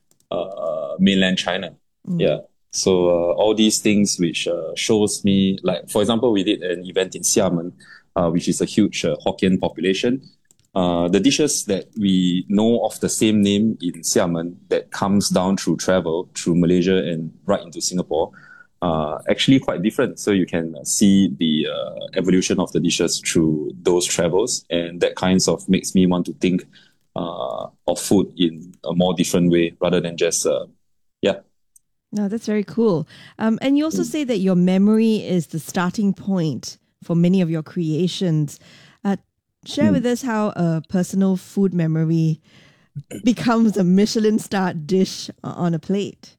uh, mainland China. Mm. Yeah. So uh, all these things which uh, shows me, like, for example, we did an event in Xiamen, uh, which is a huge uh, Hokkien population. Uh, the dishes that we know of the same name in Xiamen that comes down through travel, through Malaysia and right into Singapore, uh, actually quite different. So you can uh, see the uh, evolution of the dishes through those travels. And that kinds of makes me want to think uh, of food in a more different way rather than just, uh, yeah. No, that's very cool. Um, and you also say that your memory is the starting point for many of your creations. Uh, share Mm. with us how a personal food memory becomes a Michelin-starred dish on a plate.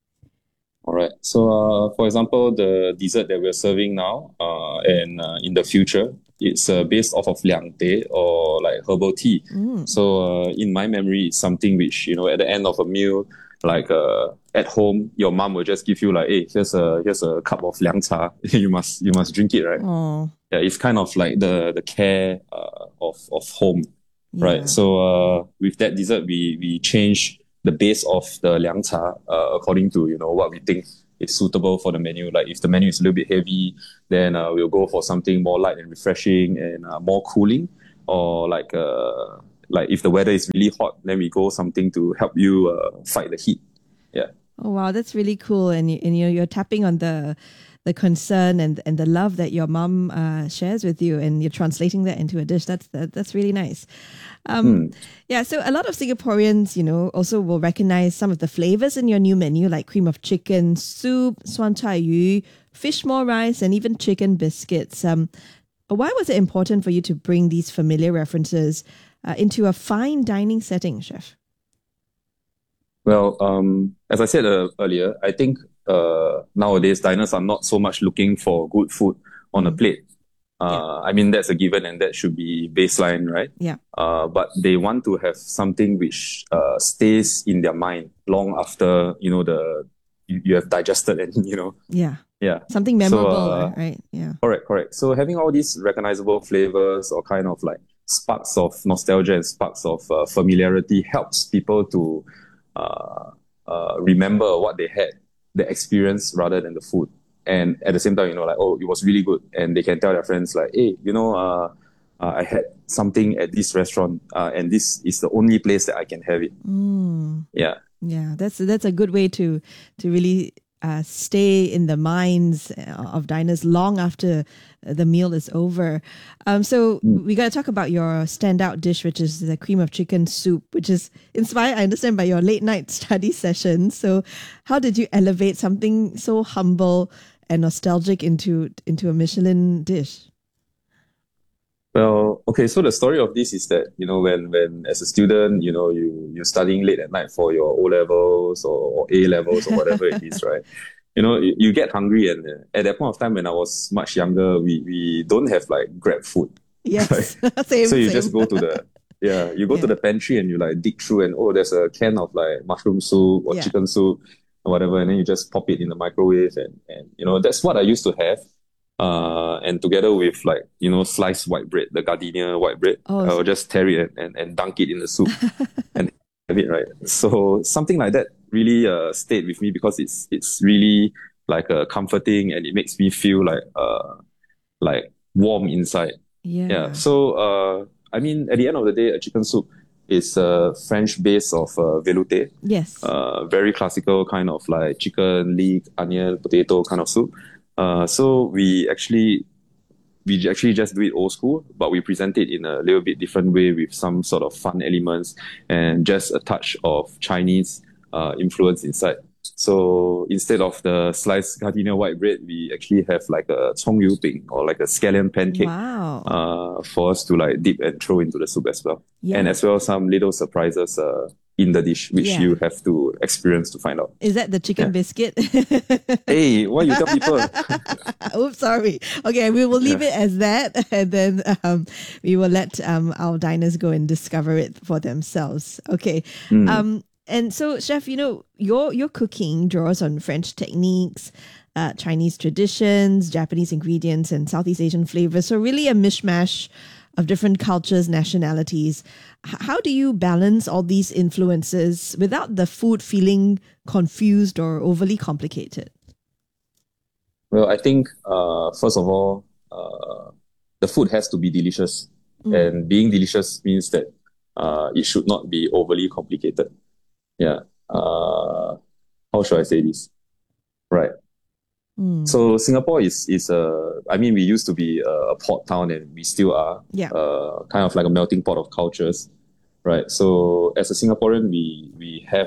All right. So, uh, for example, the dessert that we're serving now, uh, and uh, in the future, it's uh, based off of liang teh or like herbal tea. Mm. So uh, in my memory, it's something which, you know, at the end of a meal, like uh, at home, your mom will just give you like, hey, here's a here's a cup of liang cha. you must you must drink it, right? Oh. Yeah, it's kind of like the the care uh, of of home, Yeah. right? So uh, with that dessert, we we change the base of the liang cha uh, according to, you know, what we think is suitable for the menu. Like if the menu is a little bit heavy, then uh, we'll go for something more light and refreshing and uh, more cooling. Or like uh, like if the weather is really hot, then we go something to help you uh, fight the heat. Yeah. Oh wow, that's really cool, and you, and you're you're tapping on the the concern and and the love that your mom uh, shares with you, and you're translating that into a dish. That's that, that's really nice. Um, Hmm. Yeah, so a lot of Singaporeans, you know, also will recognize some of the flavors in your new menu, like cream of chicken, soup, suan cai yu, fish maw rice, and even chicken biscuits. Um, why was it important for you to bring these familiar references uh, into a fine dining setting, Chef? Well, um, as I said uh, earlier, I think uh, nowadays diners are not so much looking for good food on a plate. Uh, I mean, that's a given and that should be baseline, right? Yeah. Uh, but they want to have something which uh, stays in their mind long after, you know, the you, you have digested and, you know, Yeah. yeah. Something memorable, So, uh, right? Yeah. Correct, correct. So having all these recognizable flavors or kind of like sparks of nostalgia and sparks of uh, familiarity helps people to uh, uh, remember what they had, the experience rather than the food. And at the same time, you know, like, oh, it was really good. And they can tell their friends like, hey, you know, uh, uh, I had something at this restaurant uh, and this is the only place that I can have it. Mm. Yeah. Yeah, that's that's a good way to to really uh, stay in the minds of diners long after the meal is over. Um, so we got to talk about your standout dish, which is the cream of chicken soup, which is inspired, I understand, by your late night study sessions. So how did you elevate something so humble and nostalgic into into a Michelin dish? Well, okay, so the story of this is that, you know, when, when as a student, you know, you, you're studying late at night for your O levels or, or A levels or whatever it is, right? You know, you, you get hungry, and uh, at that point of time when I was much younger, we, we don't have like Grab food. Yes, right? same, So you same. just go to the, yeah, you go to the pantry and you like dig through and, oh, there's a can of like mushroom soup or Yeah. chicken soup or whatever. And then you just pop it in the microwave and, and, you know, that's what I used to have. Uh, and together with like, you know, sliced white bread, the gardenia white bread, Oh, I will just tear it and, and, and dunk it in the soup and have it, right? So something like that really uh, stayed with me because it's it's really like uh, comforting and it makes me feel like uh like warm inside. Yeah. So uh, I mean, at the end of the day, a chicken soup is a French base of uh, velouté. Yes. Uh, very classical kind of like chicken, leek, onion, potato kind of soup. Uh, so we actually we actually just do it old school, but we present it in a little bit different way with some sort of fun elements and just a touch of Chinese uh, influence inside. So instead of the sliced gardenia white bread, we actually have like a cong yu bing or like a scallion pancake Wow. uh, for us to like dip and throw into the soup as well. Yeah. And as well some little surprises uh, in the dish, which Yeah. you have to experience to find out. Is that the chicken biscuit? Hey, what you tell people? Oops, sorry. Okay, we will leave it as that, and then um, we will let um, our diners go and discover it for themselves. Okay. Mm. Um, and so, Chef, you know, your your cooking draws on French techniques, uh, Chinese traditions, Japanese ingredients, and Southeast Asian flavors. So really a mishmash of different cultures, nationalities. H- how do you balance all these influences without the food feeling confused or overly complicated? Well, I think uh, first of all, uh, the food has to be delicious, Mm. and being delicious means that uh, it should not be overly complicated. Yeah. Uh, how should I say this? Right. Mm. So Singapore is is a. I mean, we used to be a, a port town, and we still are. Yeah. Uh, kind of like a melting pot of cultures, right? So as a Singaporean, we we have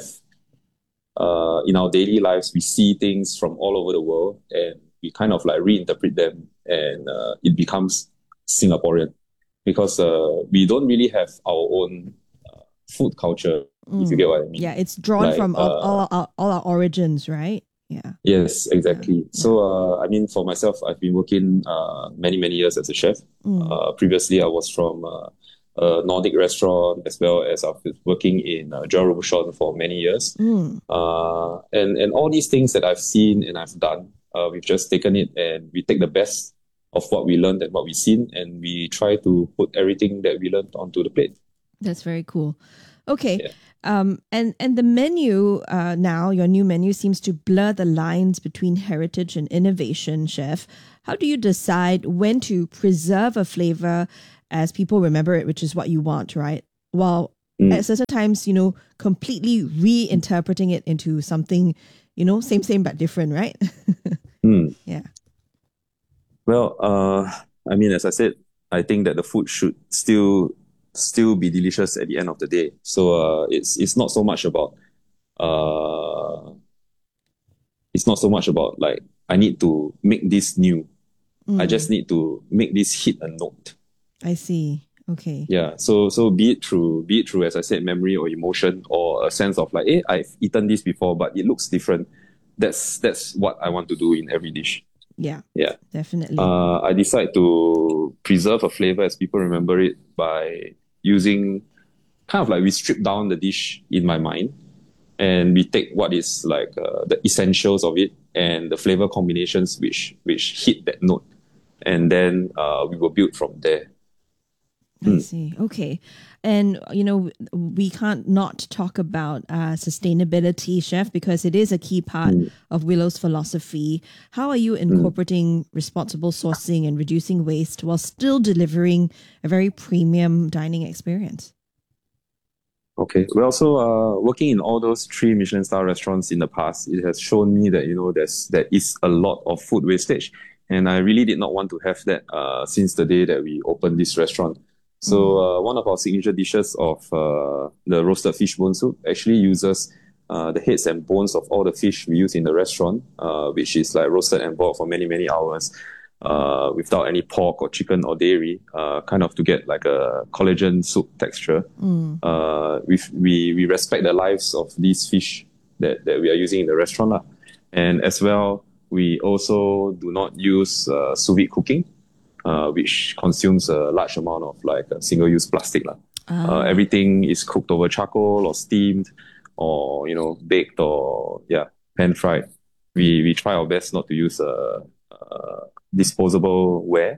uh, in our daily lives, we see things from all over the world, and we kind of like reinterpret them, and uh, it becomes Singaporean because uh, we don't really have our own uh, food culture. If you Mm. get what I mean. Yeah, it's drawn Like, from all, uh, all, our, all our origins, right? Yeah. Yes, exactly. Yeah. So, uh, I mean, for myself, I've been working uh, many, many years as a chef. Mm. Uh, previously, I was from uh, a Nordic restaurant, as well as I've been working in uh, Joël Robuchon for many years. Mm. Uh, and, and all these things that I've seen and I've done, uh, we've just taken it and we take the best of what we learned and what we've seen, and we try to put everything that we learned onto the plate. That's very cool. Okay. Yeah. Um, and, and the menu uh, now, your new menu seems to blur the lines between heritage and innovation, Chef. How do you decide when to preserve a flavor as people remember it, which is what you want, right? While mm. at certain times, you know, completely reinterpreting it into something, you know, same, same, but different, right? mm. Yeah. Well, uh, I mean, as I said, I think that the food should still still be delicious at the end of the day. So uh, it's it's not so much about uh, it's not so much about like I need to make this new. Mm. I just need to make this hit a note. I see. Okay. Yeah. So so be it through be it through as I said, memory or emotion or a sense of like, hey, I've eaten this before, but it looks different. That's that's what I want to do in every dish. Yeah. Yeah. Definitely. Uh, I decide to preserve a flavor as people remember it by using kind of like we strip down the dish in my mind and we take what is like uh, the essentials of it and the flavor combinations which which hit that note, and then uh, we will build from there. I mm. see. Okay. And, you know, we can't not talk about uh, sustainability, Chef, because it is a key part mm. of Willow's philosophy. How are you incorporating mm. responsible sourcing and reducing waste while still delivering a very premium dining experience? Okay. Well, so uh, working in all those three Michelin star restaurants in the past, it has shown me that, you know, there's there is a lot of food wastage. And I really did not want to have that uh, since the day that we opened this restaurant. So uh, one of our signature dishes of uh, the roasted fish bone soup actually uses uh, the heads and bones of all the fish we use in the restaurant, uh, which is like roasted and boiled for many, many hours uh, without any pork or chicken or dairy, uh, kind of to get like a collagen soup texture. Mm. Uh, we, we, we respect the lives of these fish that, that we are using in the restaurant. Lah. And as well, we also do not use uh, sous vide cooking. Uh, which consumes a large amount of like uh, single-use plastic. Uh. Uh, everything is cooked over charcoal or steamed or, you know, baked or, yeah, pan-fried. We we try our best not to use uh, uh, disposable ware.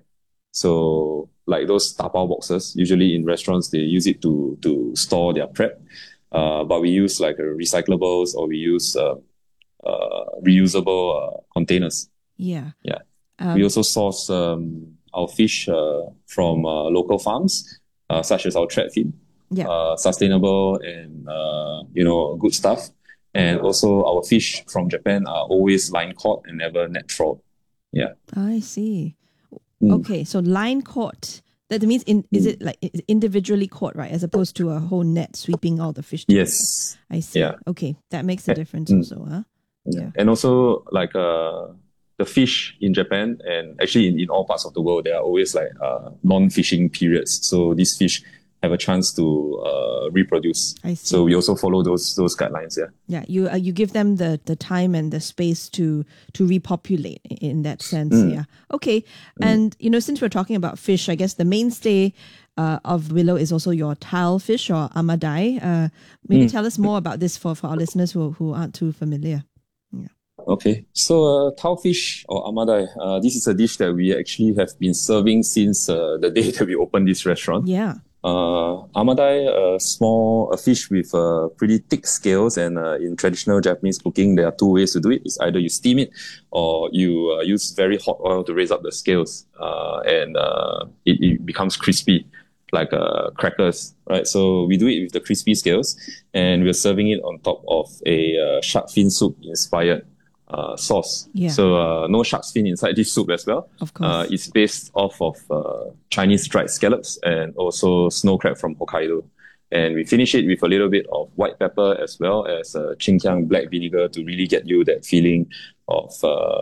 So like those tapao boxes, usually in restaurants, they use it to, to store their prep. Uh, but we use like uh, recyclables or we use uh, uh, reusable uh, containers. Yeah. Yeah. Um, we also source um, our fish uh, from uh, local farms, uh, such as our trad feed, yeah. uh, sustainable and, uh, you know, good stuff. And also our fish from Japan are always line caught and never net trawled. Yeah. I see. Mm. Okay, so line caught. That means, in, is it like individually caught, right? As opposed to a whole net sweeping all the fish together. Yes. I see. Yeah. Okay, that makes a difference mm. also, huh? Yeah. Yeah. And also like uh, the fish in Japan and actually in, in all parts of the world, there are always like uh, non-fishing periods. So these fish have a chance to uh, reproduce. I see. So we also follow those those guidelines. Yeah. Yeah, you uh, you give them the, the time and the space to to repopulate in that sense. Mm. Yeah. Okay. Mm. And you know, since we're talking about fish, I guess the mainstay uh, of Willow is also your tile fish or amadai. Uh, maybe Mm. tell us more about this for, for our listeners who who aren't too familiar. Yeah. Okay, so uh, tau fish or amadai, uh, this is a dish that we actually have been serving since uh, the day that we opened this restaurant. Yeah. Uh, amadai, a small a fish with uh, pretty thick scales, and uh, in traditional Japanese cooking, there are two ways to do it. It's either you steam it or you uh, use very hot oil to raise up the scales, uh, and uh, it, it becomes crispy like uh, crackers, right? So we do it with the crispy scales, and we're serving it on top of a uh, shark fin soup inspired Uh, sauce. Yeah. So uh, no shark's fin inside this soup as well. Of course. Uh, it's based off of uh, Chinese dried scallops and also snow crab from Hokkaido. And we finish it with a little bit of white pepper as well as uh, Qingjiang black vinegar to really get you that feeling of uh,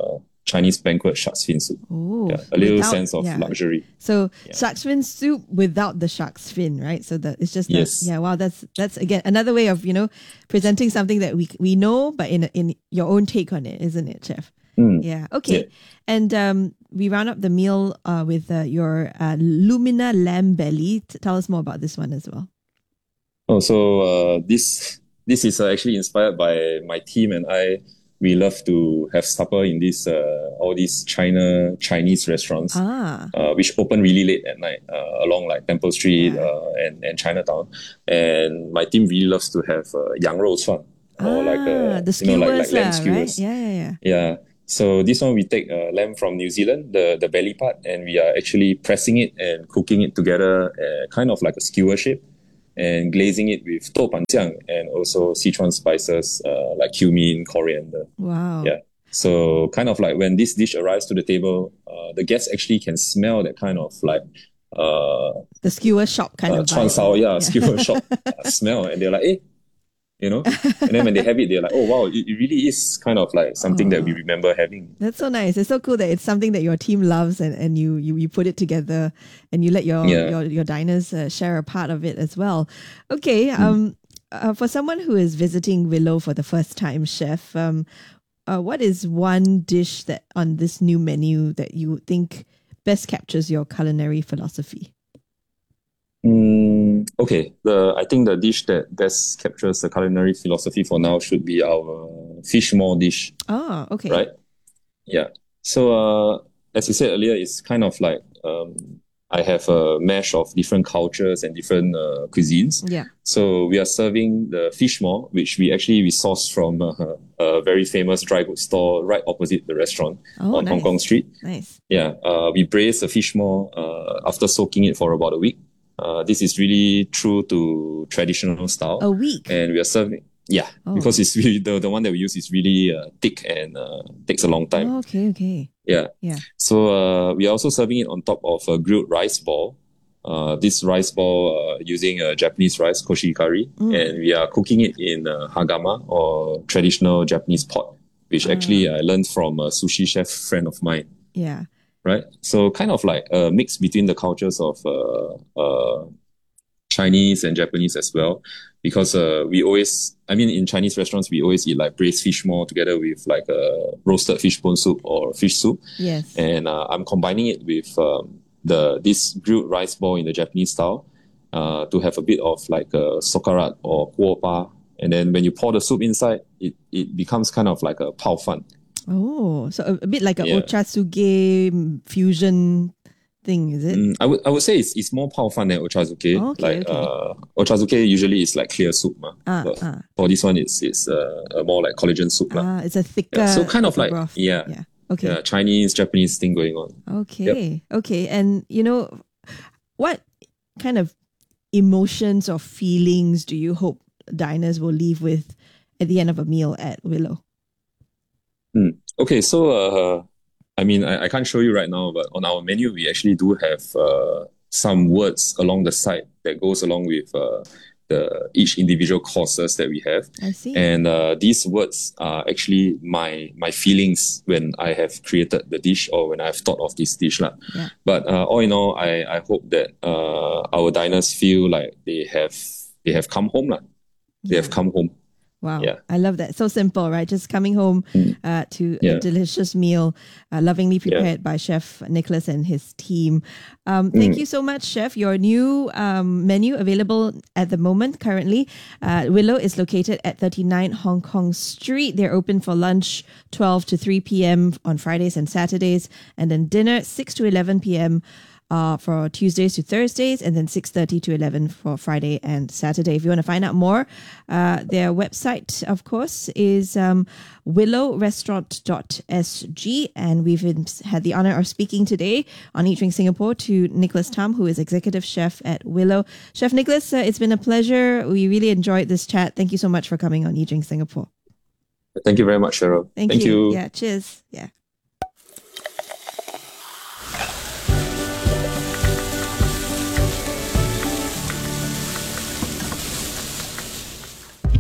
Chinese banquet shark's fin soup. Ooh, yeah, a little without- sense of yeah. luxury. So shark's fin soup without the shark's fin, right? So that it's just that, Yes. yeah. Wow, that's that's again another way of you know presenting something that we we know, but in in your own take on it, isn't it, Chef? Mm. Yeah. Okay. Yeah. And um, we round up the meal uh, with uh, your uh, Lumina lamb belly. T- tell us more about this one as well. Oh, so uh, this this is uh, actually inspired by my team and I. We love to have supper in these uh, all these China Chinese restaurants, Ah. uh, which open really late at night uh, along like Temple Street uh, and and Chinatown. And my team really loves to have uh, yang rou chuan or like Ah, uh, the you know like like skewers, lamb lah, right? skewers. Yeah, yeah, yeah. Yeah. So this one we take uh, lamb from New Zealand, the the belly part, and we are actually pressing it and cooking it together, uh, kind of like a skewer shape, and glazing it with doubanjiang and also Sichuan spices uh, like cumin, coriander. Wow. Yeah. So kind of like when this dish arrives to the table, uh, the guests actually can smell that kind of like uh, The skewer shop kind uh, of chuan vibe. sao, yeah, skewer shop uh, smell, and they're like, eh. You know, and then when they have it, they're like, "Oh wow, it, it really is kind of like something that we remember having." That's so nice. It's so cool that it's something that your team loves, and, and you, you you put it together, and you let your Yeah. your, your diners uh, share a part of it as well. Okay, um, uh, for someone who is visiting Willow for the first time, Chef, um, uh, what is one dish that on this new menu that you think best captures your culinary philosophy? Mm, okay, the I think the dish that best captures the culinary philosophy for now should be our fish maw dish. Oh, okay. Right? Yeah. So, uh, as you said earlier, it's kind of like um, I have a mash of different cultures and different uh, cuisines. Yeah. So we are serving the fish maw, which we actually we sourced from uh, a very famous dry goods store right opposite the restaurant Oh, on Hong nice. Kong Street. Nice. Yeah. Uh, we braise the fish maw uh, after soaking it for about a week. Uh, this is really true to traditional style. A week? And we are serving, yeah, Oh. because it's really, the, the one that we use is really uh, thick and uh, takes a long time. Oh, okay, okay. Yeah. Yeah. So uh, we are also serving it on top of a grilled rice ball. Uh, this rice ball uh, using uh, Japanese rice, koshikari, Mm. and we are cooking it in uh, hagama or traditional Japanese pot, which actually I learned from a sushi chef friend of mine. Yeah. Right? So kind of like a mix between the cultures of uh, uh, Chinese and Japanese as well. Because uh, we always, I mean, in Chinese restaurants, we always eat like braised fish maw together with like a roasted fish bone soup or fish soup. Yes. And uh, I'm combining it with um, the this grilled rice ball in the Japanese style uh, to have a bit of like a sokarat or kuo pa. And then when you pour the soup inside, it, it becomes kind of like a pao fan. Oh, so a, a bit like a Yeah. ochazuke fusion thing, is it? Mm, I would I would say it's it's more pao fan than ochazuke. Okay, like okay. uh, ochazuke usually is like clear soup, ma. Ah, But ah. for this one, it's it's uh, a more like collagen soup, lah. Ah, it's a thicker. Yeah, so kind of thicker like broth. yeah, Yeah. Okay. yeah, Chinese Japanese thing going on. Okay. Okay. And you know, what kind of emotions or feelings do you hope diners will leave with at the end of a meal at Willow? Mm. Okay, so uh, I mean, I, I can't show you right now, but on our menu, we actually do have uh, some words along the side that goes along with uh, the each individual courses that we have. I see. And uh, these words are actually my my feelings when I have created the dish or when I've thought of this dish, lah. Yeah. But uh, all in all, I, I hope that uh, our diners feel like they have they have come home, lah. They have come home. Wow. Yeah. I love that. So simple, right? Just coming home uh, to a Yeah. delicious meal, uh, lovingly prepared Yeah. by Chef Nicholas and his team. Um, thank Mm. you so much, Chef. Your new um, menu available at the moment currently. Uh, Willow is located at thirty-nine Hong Kong Street. They're open for lunch twelve to three p.m. on Fridays and Saturdays, and then dinner six to eleven p.m. Uh, for Tuesdays to Thursdays, and then six thirty to eleven for Friday and Saturday. If you want to find out more, uh, their website, of course, is um, willow restaurant dot s g. And we've been, had the honor of speaking today on Eat Drink Singapore to Nicholas Tam, who is executive chef at Willow. Chef Nicholas, uh, it's been a pleasure. We really enjoyed this chat. Thank you so much for coming on Eat Drink Singapore. Thank you very much, Cheryl. Thank, Thank you. you. Yeah, cheers. Yeah.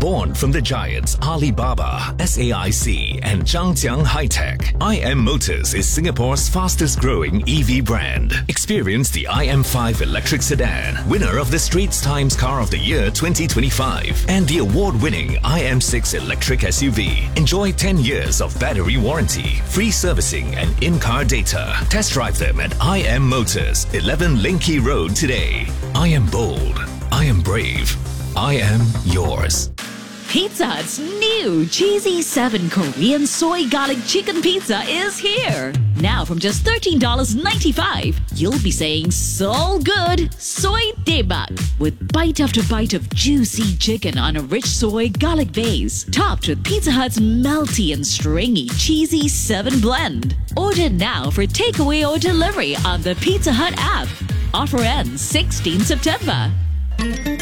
Born from the giants Alibaba, S A I C, and Zhangjiang High-Tech, I M Motors is Singapore's fastest growing E V brand. Experience the I M five electric sedan, winner of the Straits Times Car of the Year twenty twenty-five, and the award-winning I M six electric S U V. Enjoy ten years of battery warranty, free servicing, and in-car data. Test drive them at I M Motors, eleven Linky Road today. I am bold. I am brave. I am yours. Pizza Hut's new Cheesy seven Korean Soy Garlic Chicken Pizza is here. Now from just thirteen dollars and ninety-five cents, you'll be saying so good, soy daebak, with bite after bite of juicy chicken on a rich soy garlic base, topped with Pizza Hut's melty and stringy Cheesy seven blend. Order now for takeaway or delivery on the Pizza Hut app. Offer ends sixteenth September.